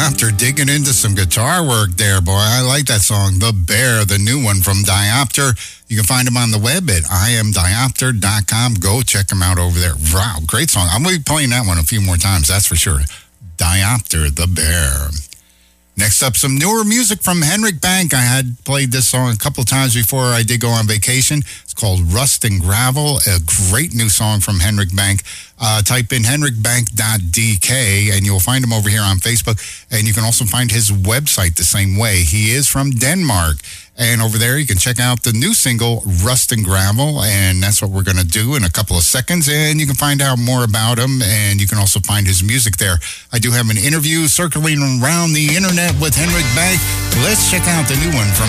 Diopter digging into some guitar work there, boy. I like that song, The Bear, the new one from Diopter. You can find him on the web at iamdiopter.com. Go check him out over there. Wow, great song. I'm going to be playing that one a few more times, that's for sure. Diopter, The Bear. Next up, some newer music from Henrik Bank. I had played this song a couple times before I did go on vacation. It's called Rust and Gravel, a great new song from Henrik Bank. Type in henrikbank.dk and you'll find him over here on Facebook. And you can also find his website the same way. He is from Denmark. And over there, you can check out the new single, Rust and Gravel, and that's what we're going to do in a couple of seconds. And you can find out more about him, and you can also find his music there. I do have an interview circulating around the internet with Henrik Bank. Let's check out the new one from